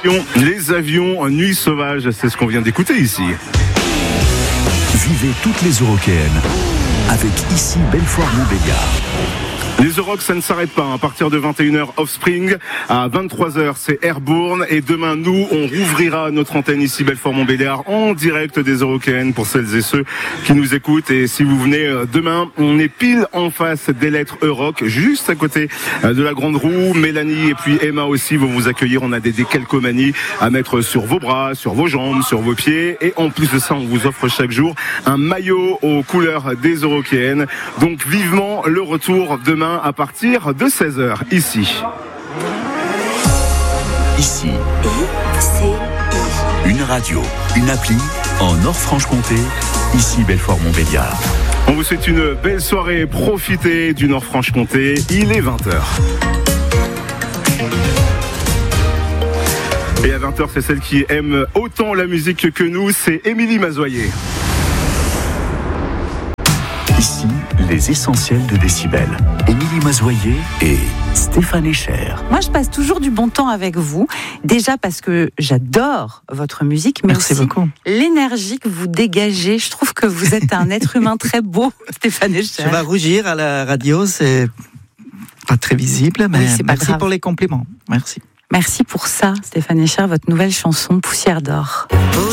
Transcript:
Les avions, Nuit sauvage, c'est ce qu'on vient d'écouter ici. Vivez toutes les Eurockéennes avec ici Belfort-Montbéliard. Les Eurocs, ça ne s'arrête pas. À partir de 21h, Offspring. À 23h, c'est Airborne. Et demain, nous, on rouvrira notre antenne ici, Belfort-Montbéliard, en direct des Eurockéennes pour celles et ceux qui nous écoutent. Et si vous venez demain, on est pile en face des lettres Euroc, juste à côté de la Grande Roue. Mélanie et puis Emma aussi vont vous accueillir. On a des décalcomanies à mettre sur vos bras, sur vos jambes, sur vos pieds. Et en plus de ça, on vous offre chaque jour un maillot aux couleurs des Eurockéennes. Donc, vivement le retour demain à partir de 16h, ici. Ici, une radio, une appli en Nord-Franche-Comté, ici Belfort-Montbéliard. On vous souhaite une belle soirée, profitez du Nord-Franche-Comté, il est 20h. Et à 20h, c'est celle qui aime autant la musique que nous, c'est Émilie Mazoyer. Ici, les essentiels de Décibel. Émilie Mazoyer et Stéphane Echer. Moi, je passe toujours du bon temps avec vous. Déjà parce que j'adore votre musique, mais merci aussi beaucoup. L'énergie que vous dégagez. Je trouve que vous êtes un être humain très beau, Stéphane Echer. Je vais rougir à la radio, c'est pas très visible, mais oui, merci pour les compliments. Merci. Merci pour ça, Stéphane Echer, votre nouvelle chanson Poussière d'or.